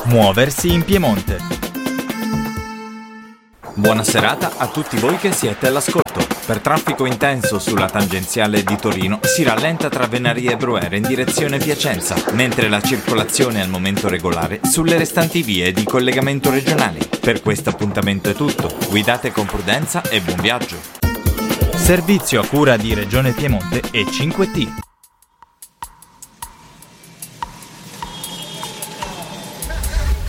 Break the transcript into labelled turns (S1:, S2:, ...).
S1: Muoversi in Piemonte. Buona serata a tutti voi che siete all'ascolto. Per traffico intenso sulla tangenziale di Torino si rallenta tra Venaria e Brunera in direzione Piacenza, mentre la circolazione è al momento regolare sulle restanti vie di collegamento regionali. Per questo appuntamento è tutto. Guidate con prudenza e buon viaggio. Servizio a cura di Regione Piemonte e 5T.